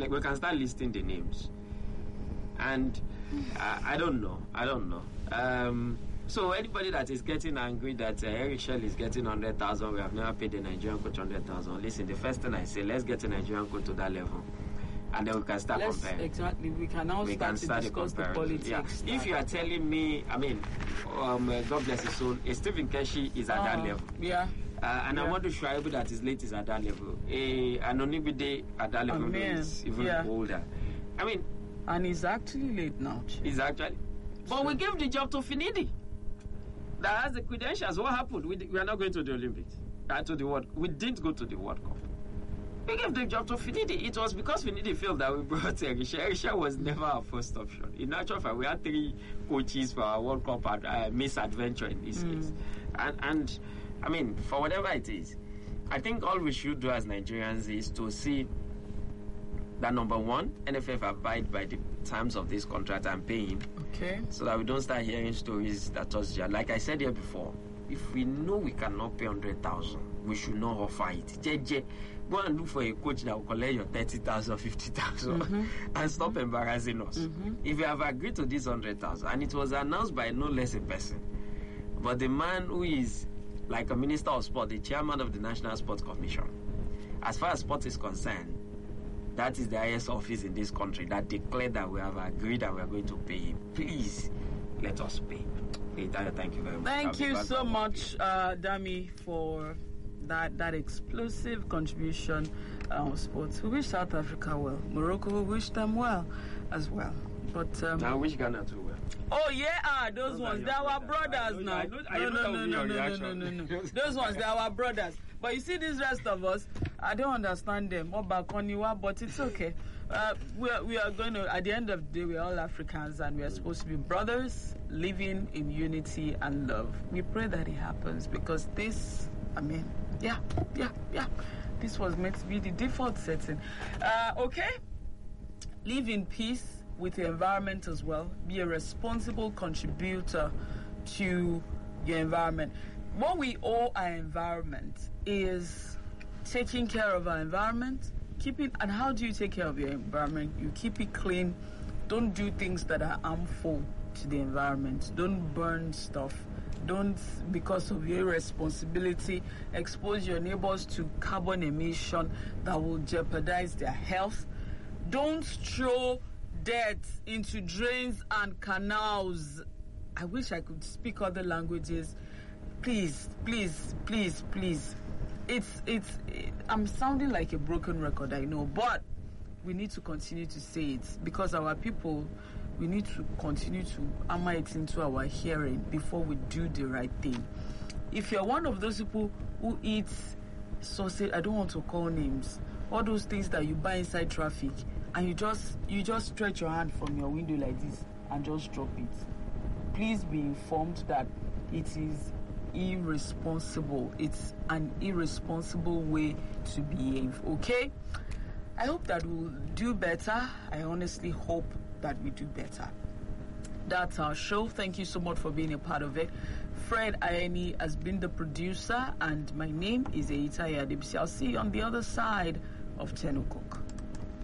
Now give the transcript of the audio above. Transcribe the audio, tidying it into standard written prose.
Like, we can start listing the names. And I don't know. So anybody that is getting angry that Eric Shell is getting 100,000, we have never paid the Nigerian coach 100,000. Listen, the first thing I say, let's get a Nigerian coach to that level, and then we can start comparing. Exactly. We can now start to discuss the politics. Yeah. If you are telling me, I mean, God bless his soul, Stephen Keshi is at that level. Yeah. And I want to show you that his late is at that level. Anonymity at that level is even older. I mean, and he's actually late now. He's actually. But we gave the job to Finidi. That has the credentials. What happened? We are not going to the Olympics. We didn't go to the World Cup. We gave the job to Finidi. It was because Finidi felt that we brought Erisha. Erisha was never our first option. In actual fact, we had 3 coaches for our World Cup misadventure in this case. And I mean, for whatever it is, I think all we should do as Nigerians is to see that, number one, NFF abide by the terms of this contract and pay him. Okay. So that we don't start hearing stories that us, like I said here before, if we know we cannot pay 100,000, we should not offer it. JJ, go and look for a coach that will collect your 30,000, 50,000 and stop embarrassing us. If you have agreed to this 100,000, and it was announced by no less a person, but the man who is like a minister of sport, the chairman of the National Sports Commission, as far as sport is concerned, that is the highest office in this country that declared that we have agreed that we are going to pay him. Please, let us pay. Thank you very much. Thank you so much, Dami, for that explosive contribution on sports. We wish South Africa well. Morocco, we wish them well as well. But I wish Ghana too well. Oh yeah, those ones. They're our brothers now. No. Those ones, they're our brothers. But you see, this rest of us, I don't understand them. But it's okay. We are going to, at the end of the day, we're all Africans and we are supposed to be brothers living in unity and love. We pray that it happens because this, I mean, yeah. This was meant to be the default setting. Okay? Live in peace with the environment as well. Be a responsible contributor to your environment. What we owe our environment is taking care of our environment, and how do you take care of your environment? You keep it clean. Don't do things that are harmful to the environment. Don't burn stuff. Don't, because of your irresponsibility, expose your neighbors to carbon emission that will jeopardize their health. Don't throw dirt into drains and canals. I wish I could speak other languages. Please. I'm sounding like a broken record, I know, but we need to continue to say it because our people, we need to continue to hammer it into our hearing before we do the right thing. If you're one of those people who eats sausage, I don't want to call names, all those things that you buy inside traffic, and you just stretch your hand from your window like this and just drop it, please be informed that it is irresponsible. It's an irresponsible way to behave, okay? I hope that we'll do better. I honestly hope that we do better. That's our show. Thank you so much for being a part of it. Fred Ayeni has been the producer, and my name is Eita Yadebisi. I'll see you on the other side of 10 o'clock.